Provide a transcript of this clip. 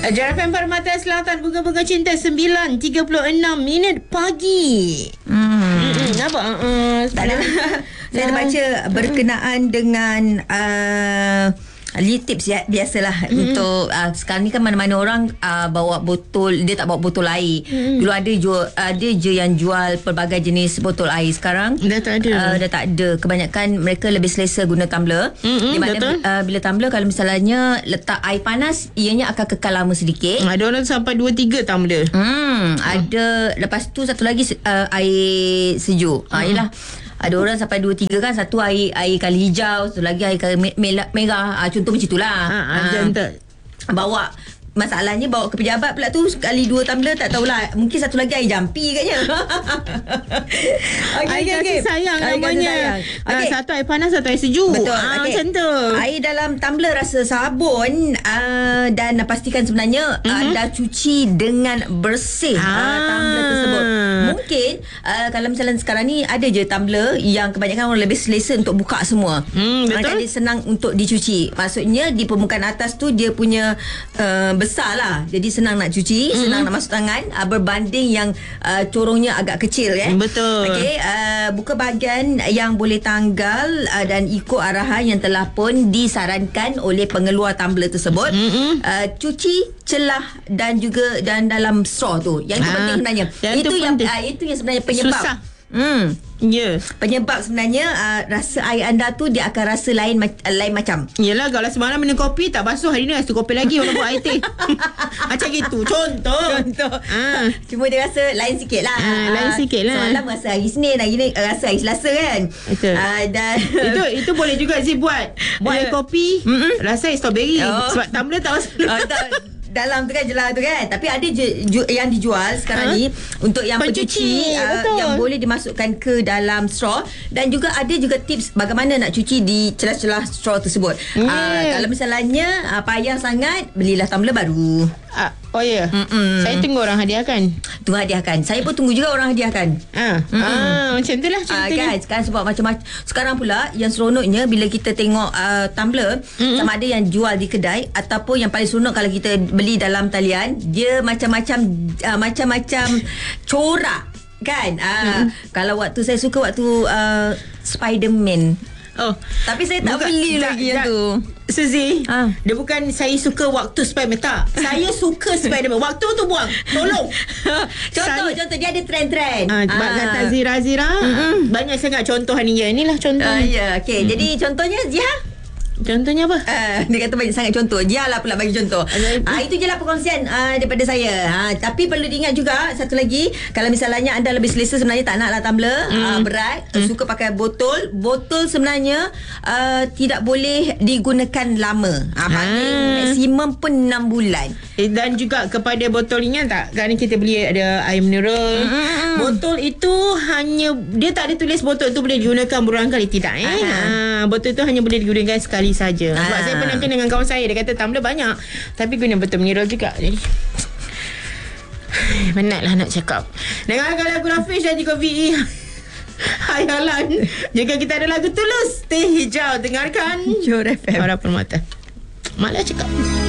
Jarapan Permata Selatan Bunga-Bunga Cinta 9.36 pagi. Apa? Tak ada. Saya dah baca berkenaan dengan tips ya, biasalah untuk sekarang ni kan mana-mana orang bawa botol, dia tak bawa botol air. Dulu ada je yang jual pelbagai jenis botol air. Sekarang dah tak ada. Dah tak ada. Kebanyakan mereka lebih selesa guna tumbler. Di mana bila tumbler kalau misalnya letak air panas, ianya akan kekal lama sedikit. Ada orang sampai 2-3 tumbler. Ada, lepas tu satu lagi air sejuk. Yelah, ada orang sampai 2-3 kan. Satu air kali hijau, satu lagi air kali merah. Contoh macam itulah. Bawa, masalahnya bawa ke pejabat pula tu sekali 2 tumbler, tak tahulah. Mungkin satu lagi air jampi katnya. Air kasih sayang namanya. Satu air panas, satu air sejuk. Betul. Macam tu. Air dalam tumbler rasa sabun, dan pastikan sebenarnya anda cuci dengan bersih tumbler tersebut. Mungkin kalau misalnya sekarang ni ada je tumbler yang kebanyakan orang lebih selesa untuk buka semua. Betul. Dia senang untuk dicuci. Maksudnya di permukaan atas tu dia punya besar lah, jadi senang nak cuci, senang nak masuk tangan, berbanding yang corongnya agak kecil Betul. Okey, buka bahagian yang boleh tanggal dan ikut arahan yang telah pun disarankan oleh pengeluar tumbler tersebut. Cuci celah dan dalam straw tu. Yang itu penting sebenarnya. Itu yang sebenarnya penyebab. Susah. Penyebab sebenarnya rasa air anda tu dia akan rasa lain macam. Yelah, kalau semalam minum kopi tak basuh, hari ni rasa kopi lagi orang buat air teh. Macam gitu. Contoh. Cuma dia rasa lain sikit lah. Lain sikit lah. Semalam rasa hari Isnin, hari ni rasa hari Selasa kan. Betul. Dan itu boleh juga Zee buat air kopi rasa air strawberry. Sebab tumbler tak basuh. Dalam tu kan jelas tu kan. Tapi ada je yang dijual sekarang ni untuk yang pencuci yang boleh dimasukkan ke dalam straw. Dan juga ada juga tips bagaimana nak cuci di celah-celah straw tersebut. Kalau misalnya payah sangat, belilah tumbler baru. Saya tunggu orang hadiahkan. Saya pun tunggu juga orang hadiahkan. Macam tu lah ceritanya. Kan sekarang sebab macam sekarang pula yang seronoknya bila kita tengok tumbler, sama ada yang jual di kedai ataupun yang paling seronok kalau kita beli dalam talian, dia macam-macam corak kan. Kalau waktu saya suka Spiderman. Tapi saya tak beli lagi yang tu. Suzy, dia bukan saya suka waktu Spiderman, tak. Saya suka Spiderman. Waktu tu buang. Tolong. Contoh dia ada trend-trend. Kata Zira banyak sangat contoh ni. Inilah contoh. Okey. Jadi contohnya Zia. Contohnya apa? Dia kata banyak sangat contoh. Dia lah pula bagi contoh. Itu je lah perkongsian daripada saya. Tapi perlu diingat juga satu lagi, kalau misalnya anda lebih selesa sebenarnya tak naklah tumbler berat, suka pakai botol. Botol sebenarnya tidak boleh digunakan lama. Paling maksimum pun 6 bulan. Dan juga kepada botol ingat tak, kerana kita beli ada air mineral, botol itu hanya, dia tak ada tulis botol itu boleh digunakan berulang kali. Tidak. Botol itu hanya boleh digunakan sekali saja. Sebab saya pernah dengan kawan saya, dia kata tumbler banyak tapi guna botol mineral juga. Jadi penatlah nak cakap. Dengarkan lagu Rafish dan juga VE Hayalan. Jika kita ada lagu Tulus, Teh Hijau, dengarkan Johor FM. Para Permata. Malah cakap.